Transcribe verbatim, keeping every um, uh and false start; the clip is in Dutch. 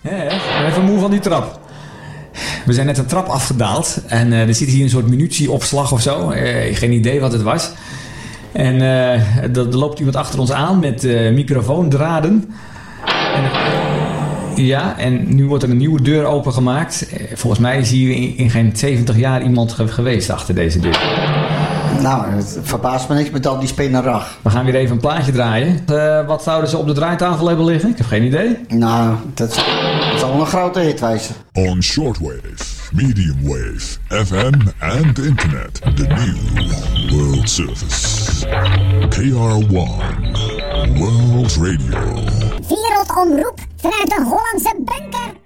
Ja, ik ben even moe van die trap. We zijn net een trap afgedaald. En uh, er zit hier een soort munitieopslag of zo. Uh, geen idee wat het was. En uh, er loopt iemand achter ons aan met uh, microfoondraden. En, uh, ja, en nu wordt er een nieuwe deur opengemaakt. Uh, volgens mij is hier in, in geen zeventig jaar iemand ge- geweest achter deze deur. Nou, het verbaast me niks met al die spinnerag. We gaan weer even een plaatje draaien. Uh, wat zouden ze op de draaitafel hebben liggen? Ik heb geen idee. Nou, dat, dat zal een grote hit wezen. On shortwave, medium wave, F M and internet. The new world service. K R one World Radio. Wereldomroep vanuit de Hollandse bunker.